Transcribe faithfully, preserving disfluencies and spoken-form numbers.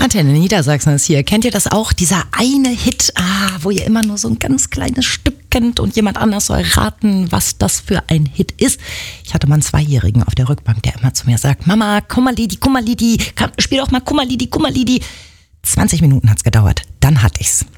Antenne Niedersachsen ist hier. Kennt ihr das auch? Dieser eine Hit, ah, wo ihr immer nur so ein ganz kleines Stück kennt und jemand anders soll raten, was das für ein Hit ist. Ich hatte mal einen Zweijährigen auf der Rückbank, der immer zu mir sagt, Mama, Kummerlidi, Kummerlidi, spiel doch mal Kummerlidi, Kummerlidi. zwanzig Minuten hat's gedauert, dann hatte ich's.